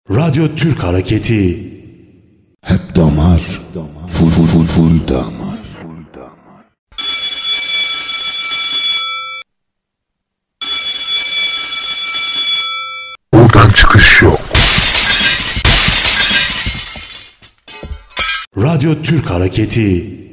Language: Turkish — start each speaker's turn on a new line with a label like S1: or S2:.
S1: Radyo Türk Hareketi.
S2: Hep damar, full damar.
S3: Buradan çıkış yok.
S1: Radyo Türk Hareketi.